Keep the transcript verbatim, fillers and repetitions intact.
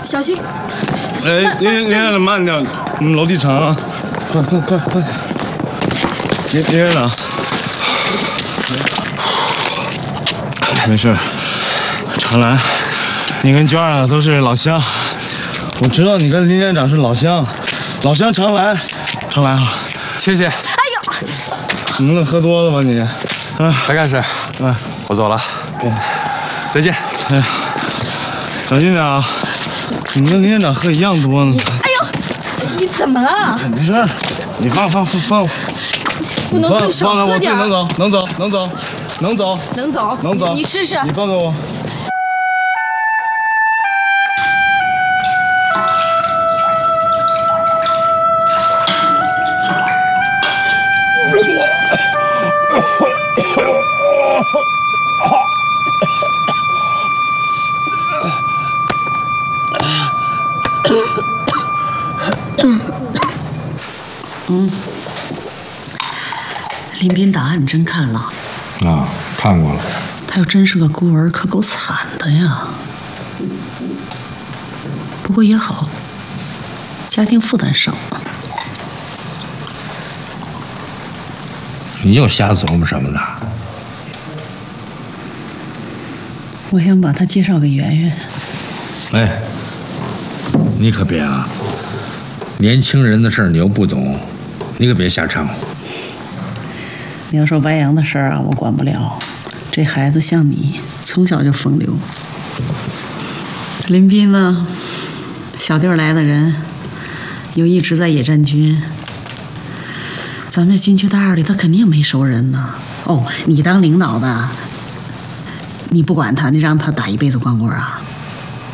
小心！ 哎，林林院长慢点，我们楼梯长啊，快快快快！林林院长，没事。常兰，你跟娟儿都是老乡，我知道你跟林院长是老乡，老乡常来，常来啊！ 谢谢。 哎呦， 你们喝多了吧你？啊， 白干事， 嗯， 我走了， 对， 再见。 哎呀，小心点啊！你跟林院长喝一样多呢。 哎呦，你怎么了？ 没事，你放放放放， 不能对手， 放开我， 喝点。 能走，能走，能走，能走， 能走， 能走。 你试试。 你放开我。 嗯，林斌档案你真看了？ 啊，看过了。 他要真是个孤儿，可够惨的呀。不过也好，家庭负担少了。 你又瞎琢磨什么呢？ 我想把他介绍给圆圆。 哎，你可别啊！年轻人的事儿你又不懂，你可别瞎掺和。 你要说白杨的事儿啊，我管不了。这孩子像你，从小就风流。林斌呢，小地儿来的人，又一直在野战军，咱们军区大院里他肯定没熟人呢。哦，你当领导的，你不管他，你让他打一辈子光棍啊？